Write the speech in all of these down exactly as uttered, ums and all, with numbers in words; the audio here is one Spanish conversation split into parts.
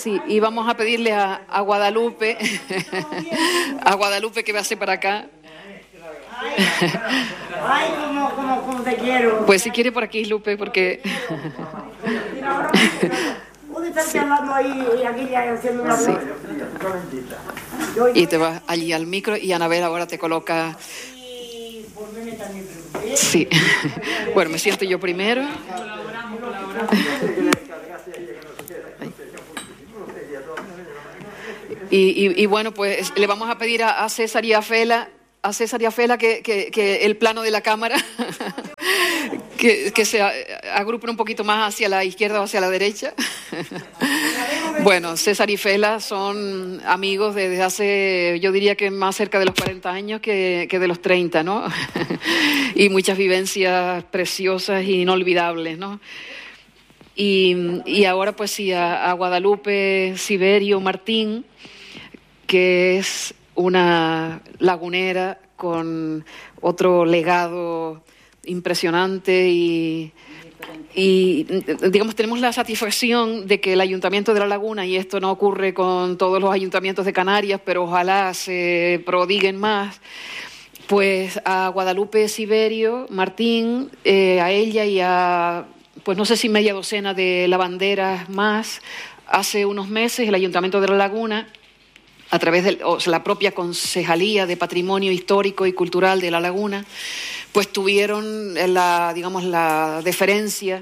Sí, y vamos a pedirle a, a Guadalupe, a Guadalupe que pase para acá. Ay, cómo, cómo, cómo te quiero. Pues si quiere por aquí, Lupe, porque... Puede estar charlando ahí y aquí ya haciendo una... Sí. Y te vas allí al micro y Anabel ahora te coloca... Sí. Bueno, me siento yo primero. Y, y, y bueno, pues le vamos a pedir a, a César y a Fela, a César y a Fela que, que, que el plano de la cámara que, que se agrupen un poquito más hacia la izquierda o hacia la derecha. Bueno, César y Fela son amigos desde hace, yo diría que más cerca de los cuarenta años que, que de los treinta, ¿no? Y muchas vivencias preciosas e inolvidables, ¿no? Y, y ahora pues sí, a, a Guadalupe Siberio Martín, que es una lagunera con otro legado impresionante y, y digamos tenemos la satisfacción de que el Ayuntamiento de La Laguna, y esto no ocurre con todos los ayuntamientos de Canarias, pero ojalá se prodiguen más, pues a Guadalupe Siberio Martín, eh, a ella y a, pues no sé si media docena de lavanderas más, hace unos meses el Ayuntamiento de La Laguna, a través de o sea, la propia Concejalía de Patrimonio Histórico y Cultural de La Laguna, pues tuvieron la, digamos, la deferencia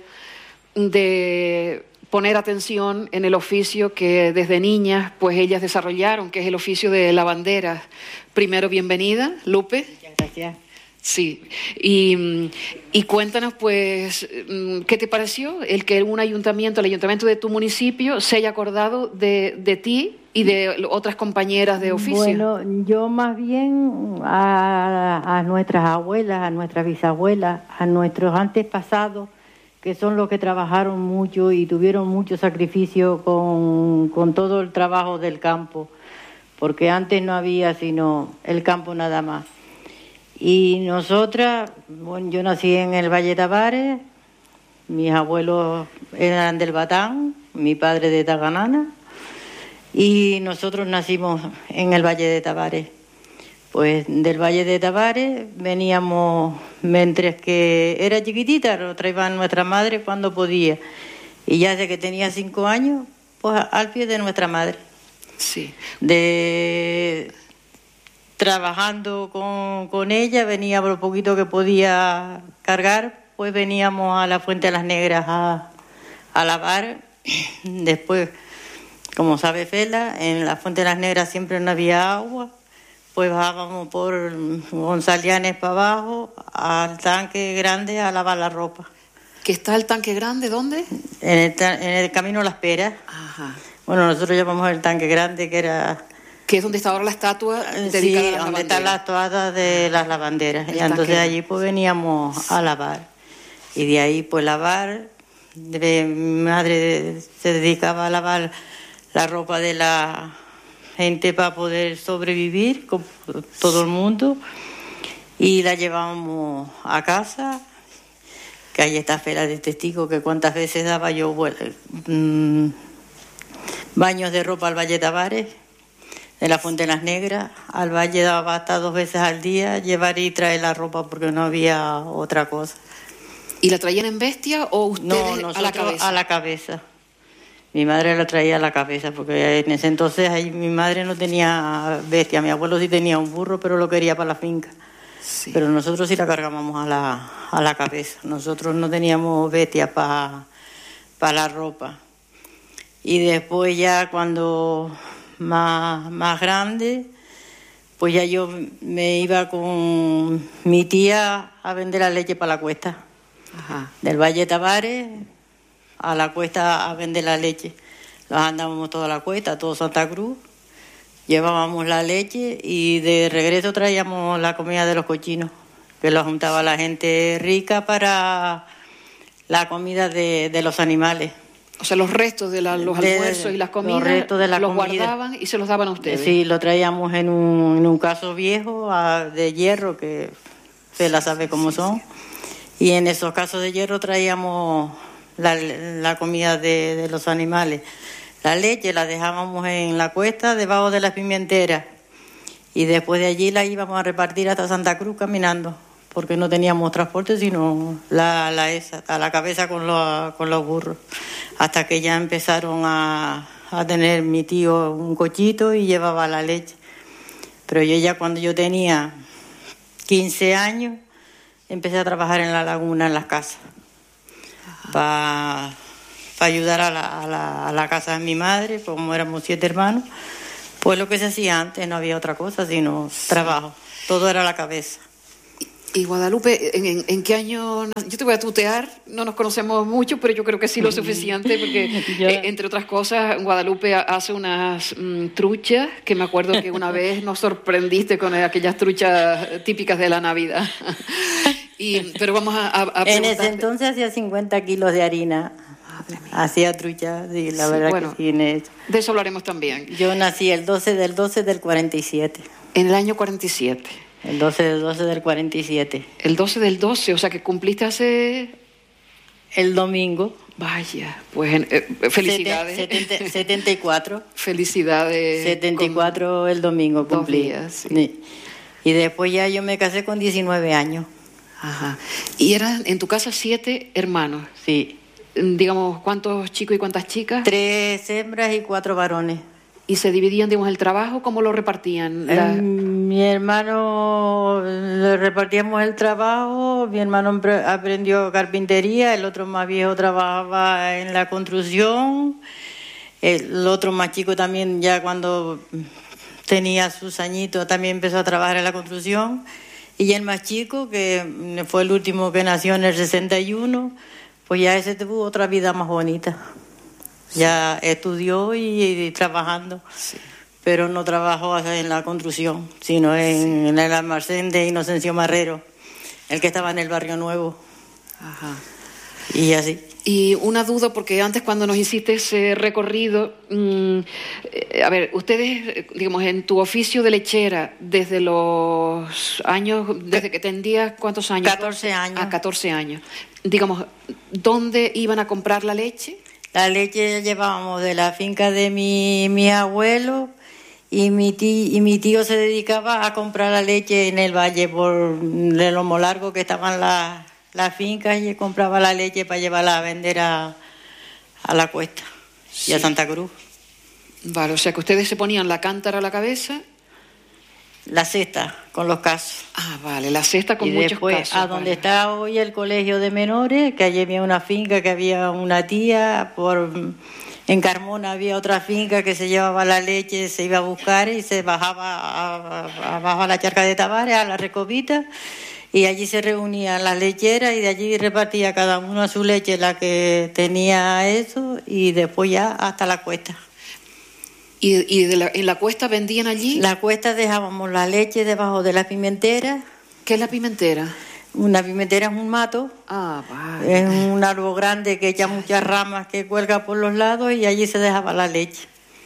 de poner atención en el oficio que desde niñas pues ellas desarrollaron, que es el oficio de lavanderas. Primero, bienvenida, Lupe. Muchas gracias. Sí, y, y cuéntanos pues, ¿qué te pareció el que un ayuntamiento, el ayuntamiento de tu municipio, se haya acordado de, de ti y de otras compañeras de oficio? Bueno, yo más bien a, a nuestras abuelas, a nuestras bisabuelas, a nuestros antepasados, que son los que trabajaron mucho y tuvieron mucho sacrificio con, con todo el trabajo del campo, porque antes no había sino el campo nada más. Y nosotras, bueno, yo nací en el Valle de Tavares, mis abuelos eran del Batán, mi padre de Taganana, y nosotros nacimos en el Valle de Tavares. Pues del Valle de Tavares veníamos, mientras que era chiquitita, lo traía nuestra madre cuando podía. Y ya desde que tenía cinco años, pues al pie de nuestra madre. Sí. De... Trabajando con, con ella, venía por lo poquito que podía cargar, pues veníamos a la Fuente de las Negras a, a lavar. Después, como sabe Fela, en la Fuente de las Negras siempre no había agua, pues bajábamos por Gonzalianes para abajo al tanque grande a lavar la ropa. ¿Que está el tanque grande? ¿Dónde? En el, en el Camino Las Peras. Ajá. Bueno, nosotros llamamos el tanque grande, que era... Que es donde está ahora la estatua dedicada sí, a las donde lavanderas. está la estatua de las lavanderas. El Y entonces tanque. allí pues veníamos a lavar. Y de ahí pues lavar. De, mi madre se dedicaba a lavar la ropa de la gente para poder sobrevivir con todo el mundo. Y la llevábamos a casa, que ahí está Fela de testigo, que cuántas veces daba yo bueno, mmm, baños de ropa al Valle de Tavares, de la Fuente de las Negras. Al Valle daba hasta dos veces al día llevar y traer la ropa porque no había otra cosa. ¿Y la traían en bestia o ustedes No, nosotros a la cabeza? a la cabeza. Mi madre la traía a la cabeza porque en ese entonces ahí mi madre no tenía bestia. Mi abuelo sí tenía un burro, pero lo quería para la finca. Sí. Pero nosotros sí la cargábamos a la, a la cabeza. Nosotros no teníamos bestia para pa la ropa. Y después ya cuando... Más, más grande, pues ya yo me iba con mi tía a vender la leche para la cuesta. Ajá. Del Valle de Tavares a la cuesta a vender la leche. Nos andábamos toda la cuesta, todo Santa Cruz, llevábamos la leche y de regreso traíamos la comida de los cochinos, que lo juntaba la gente rica para la comida de, de los animales. O sea, los restos de la, los de, almuerzos y las comidas los, restos de la los comida. Guardaban y se los daban a ustedes. Sí, lo traíamos en un, en un caso viejo a, de hierro, que se la sabe cómo sí, son. Sí. Y en esos casos de hierro traíamos la, la comida de, de los animales. la leche la dejábamos en la cuesta debajo de las pimenteras y después de allí la íbamos a repartir hasta Santa Cruz caminando, porque no teníamos transporte sino la, la esa, a la cabeza con los, con los burros, hasta que ya empezaron a, a tener mi tío un cochito y llevaba la leche. Pero yo ya cuando yo tenía quince años empecé a trabajar en la laguna, en las casas, para pa ayudar a la, a, la, a la casa de mi madre, como éramos siete hermanos. Pues lo que se hacía antes, no había otra cosa sino trabajo, todo era la cabeza. Y Guadalupe, ¿en, en, ¿en qué año? Yo te voy a tutear, no nos conocemos mucho, pero yo creo que sí lo suficiente, porque yo... eh, entre otras cosas, Guadalupe hace unas mmm, truchas, que me acuerdo que una vez nos sorprendiste con aquellas truchas típicas de la Navidad. Y, pero vamos a, a, a En ese entonces hacía cincuenta kilos de harina. Hacía truchas, sí, la sí, verdad bueno, que sí. En eso. De eso hablaremos también. Yo nací el doce del doce del cuarenta y siete. En el año cuarenta y siete. El doce del doce del cuarenta y siete. El doce del doce, o sea que cumpliste hace... El domingo. Vaya, pues eh, felicidades. setenta, setenta y cuatro. Felicidades. setenta y cuatro el domingo cumplí. Días, sí. Sí. Y después ya yo me casé con diecinueve años. Ajá. ¿Y eran en tu casa siete hermanos? Sí. Digamos, ¿cuántos chicos y cuántas chicas? Tres hembras y cuatro varones. ¿Y se dividían, digamos, el trabajo? ¿Cómo lo repartían? La... Eh, mi hermano, le repartíamos el trabajo, mi hermano aprendió carpintería, el otro más viejo trabajaba en la construcción, el otro más chico también ya cuando tenía sus añitos también empezó a trabajar en la construcción, y el más chico, que fue el último que nació en el sesenta y uno, pues ya ese tuvo otra vida más bonita. Ya estudió y, y trabajando, sí. Pero no trabajó en la construcción, sino en, sí. en el almacén de Inocencio Marrero, el que estaba en el Barrio Nuevo. Ajá. Y así. Y una duda, porque antes cuando nos hiciste ese recorrido, mmm, eh, a ver, ustedes, digamos, en tu oficio de lechera, desde los años, desde que tendrías, ¿cuántos años? catorce años. A catorce años. Digamos, ¿dónde iban a comprar la leche? La leche llevábamos de la finca de mi, mi abuelo y mi, tío, y mi tío se dedicaba a comprar la leche en el valle por el lomo largo que estaban las, las fincas, y compraba la leche para llevarla a vender a, a la cuesta, sí. Y a Santa Cruz. Vale, o sea que ustedes se ponían la cántara a la cabeza. La cesta, con los casos. Ah, vale, la cesta con y muchos después, casos. A vale. donde está hoy el colegio de menores, que allí había una finca, que había una tía, por en Carmona había otra finca que se llevaba la leche, se iba a buscar y se bajaba a, a, abajo a la charca de Tavares, a la Recopita, y allí se reunían las lecheras y de allí repartía cada uno a su leche, la que tenía eso, y después ya hasta la cuesta. ¿Y, y de la, en la cuesta vendían allí? La cuesta dejábamos la leche debajo de las pimenteras. ¿Qué es la pimentera? Una pimentera es un mato. Ah, vale. Es un árbol grande que echa muchas ramas que cuelga por los lados y allí se dejaba la leche.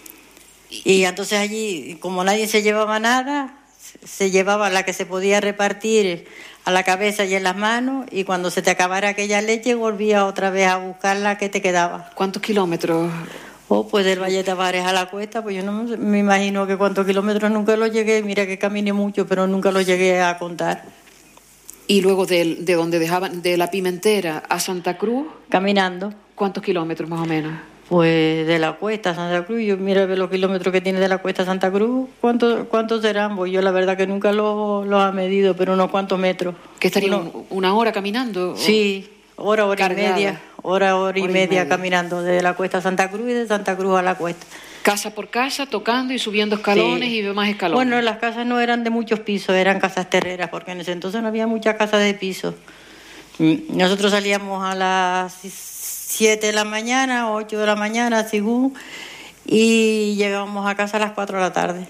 Y entonces allí, como nadie se llevaba nada, se llevaba la que se podía repartir a la cabeza y en las manos, y cuando se te acabara aquella leche volvía otra vez a buscar la que te quedaba. ¿Cuántos kilómetros? Oh, pues del Valle de Tavares a la cuesta, pues yo no me imagino que cuántos kilómetros, nunca lo llegué, mira que caminé mucho, pero nunca lo llegué a contar. ¿Y luego de, de donde dejaban, de la Pimentera a Santa Cruz? Caminando. ¿Cuántos kilómetros más o menos? Pues de la cuesta a Santa Cruz, yo mira los kilómetros que tiene de la cuesta a Santa Cruz, ¿cuántos, cuántos serán? Pues yo la verdad que nunca los lo ha medido, pero unos cuantos metros. ¿Que estaría Uno, una hora caminando? Sí, hora, hora cargada. y media. Hora, hora y, hora media, y media caminando desde la cuesta a Santa Cruz y de Santa Cruz a la cuesta. Casa por casa, tocando y subiendo escalones, sí. Y más escalones. Bueno, las casas no eran de muchos pisos, eran casas terreras, porque en ese entonces no había muchas casas de piso. Nosotros salíamos a las siete de la mañana, ocho de la mañana, según, y llegábamos a casa a las cuatro de la tarde.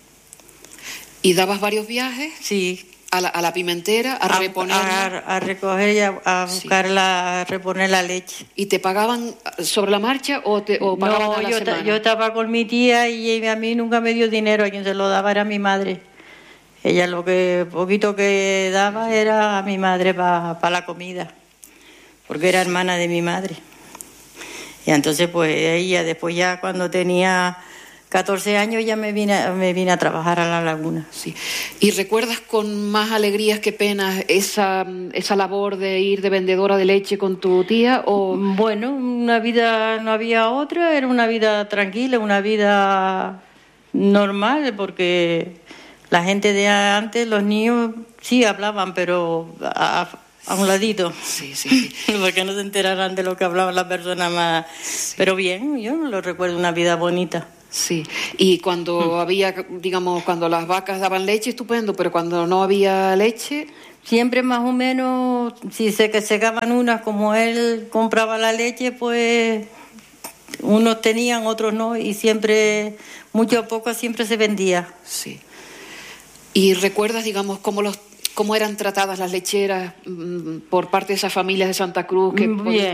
¿Y dabas varios viajes? Sí. A la, a la Pimentera, a, a reponer... A, a recoger y a, a buscar, sí. la, a reponer la leche. ¿Y te pagaban sobre la marcha o, te, o pagaban no, a la yo semana? No, yo estaba con mi tía y a mí nunca me dio dinero, a quien se lo daba era mi madre. Ella lo que poquito que daba era a mi madre para pa la comida, porque era hermana de mi madre. Y entonces pues ella después ya cuando tenía catorce años ya me vine, me vine a trabajar a la laguna. Sí. ¿Y recuerdas con más alegrías que penas esa, esa labor de ir de vendedora de leche con tu tía? O... Bueno, una vida, no había otra, era una vida tranquila, una vida normal, porque la gente de antes, los niños, sí hablaban, pero a, a un ladito. Sí, sí, sí. Porque no se enteraran de lo que hablaban las personas más. Sí. Pero bien, yo lo recuerdo, una vida bonita. Sí, y cuando mm. había, digamos, cuando las vacas daban leche, estupendo, pero cuando no había leche... Siempre más o menos, si se que secaban unas, como él compraba la leche, pues unos tenían, otros no, y siempre, mucho a poco, siempre se vendía. Sí. ¿Y recuerdas, digamos, cómo los cómo eran tratadas las lecheras por parte de esas familias de Santa Cruz? Que Bien.